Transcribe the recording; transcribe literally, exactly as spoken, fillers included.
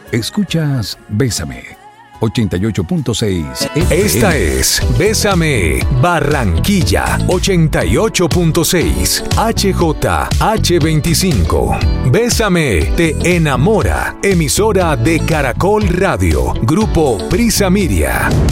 Escuchas Bésame, ochenta y ocho punto seis. Esta es Bésame Barranquilla, ochenta y ocho punto seis, H J H veinticinco. Bésame te enamora, emisora de Caracol Radio, Grupo Prisa Media.